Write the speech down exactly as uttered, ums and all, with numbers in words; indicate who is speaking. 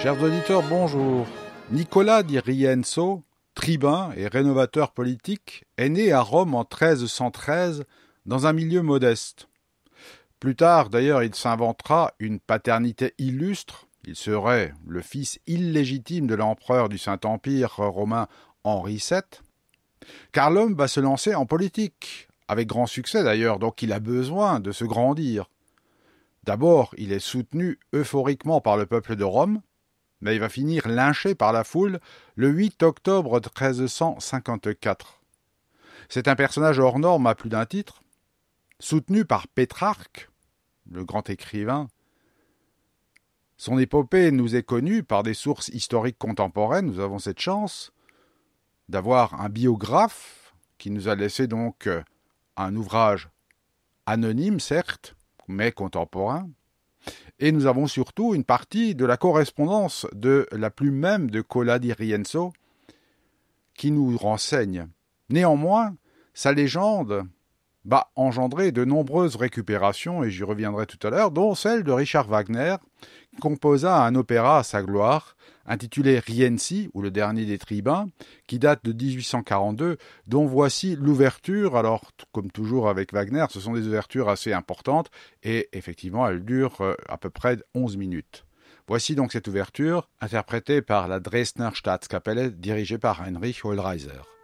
Speaker 1: Chers auditeurs, bonjour. Nicolas di Rienzo, tribun et rénovateur politique, est né à Rome en treize cent treize dans un milieu modeste. Plus tard, d'ailleurs, il s'inventera une paternité illustre. Il serait le fils illégitime de l'empereur du Saint-Empire romain Henri sept. Car l'homme va se lancer en politique, avec grand succès d'ailleurs, donc il a besoin de se grandir. D'abord, il est soutenu euphoriquement par le peuple de Rome, mais il va finir lynché par la foule le huit octobre treize cent cinquante-quatre. C'est un personnage hors norme à plus d'un titre, soutenu par Pétrarque, le grand écrivain. Son épopée nous est connue par des sources historiques contemporaines, nous avons cette chance d'avoir un biographe qui nous a laissé donc un ouvrage anonyme, certes, mais contemporain. Et nous avons surtout une partie de la correspondance de la plume même de Cola di Rienzo qui nous renseigne. Néanmoins, sa légende va engendrer de nombreuses récupérations, et j'y reviendrai tout à l'heure, dont celle de Richard Wagner, qui composa un opéra à sa gloire, intitulé Rienzi, ou le dernier des tribuns, qui date de dix-huit cent quarante-deux, dont voici l'ouverture. Alors, comme toujours avec Wagner, ce sont des ouvertures assez importantes, et effectivement, elles durent à peu près onze minutes. Voici donc cette ouverture, interprétée par la Dresdner Staatskapelle, dirigée par Heinrich Hohlreiser.